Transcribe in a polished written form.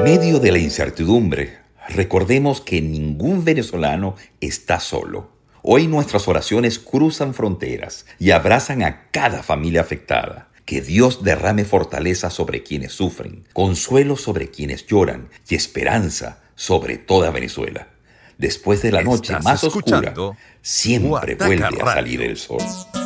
medio de la incertidumbre, recordemos que ningún venezolano está solo. Hoy nuestras oraciones cruzan fronteras y abrazan a cada familia afectada. Que Dios derrame fortaleza sobre quienes sufren, consuelo sobre quienes lloran y esperanza sobre toda Venezuela. Después de la noche Estás más oscura, escuchando siempre Guataca vuelve a salir Radio. el sol.